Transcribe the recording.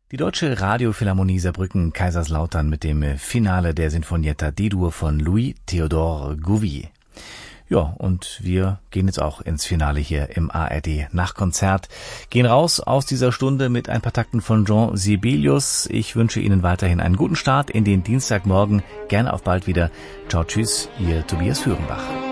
Die Deutsche Radiophilharmonie Saarbrücken Kaiserslautern mit dem Finale der Sinfonietta D-Dur von Louis-Théodore Gouvier. Ja, und wir gehen jetzt auch ins Finale hier im ARD Nachtkonzert. Gehen raus aus dieser Stunde mit ein paar Takten von Jean Sibelius. Ich wünsche Ihnen weiterhin einen guten Start in den Dienstagmorgen. Gerne auf bald wieder. Ciao, tschüss, Ihr Tobias Führenbach.